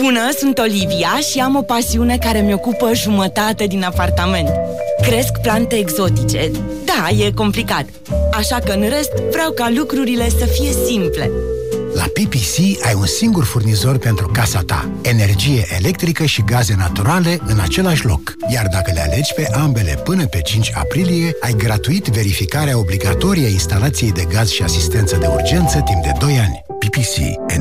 Bună, sunt Olivia și am o pasiune care mi ocupă jumătate din apartament. Cresc plante exotice. Da, e complicat. Așa că în rest vreau ca lucrurile să fie simple. La PPC ai un singur furnizor pentru casa ta. Energie electrică și gaze naturale în același loc. Iar dacă le alegi pe ambele până pe 5 aprilie, ai gratuit verificarea obligatorie a instalației de gaz și asistență de urgență timp de 2 ani. PPC.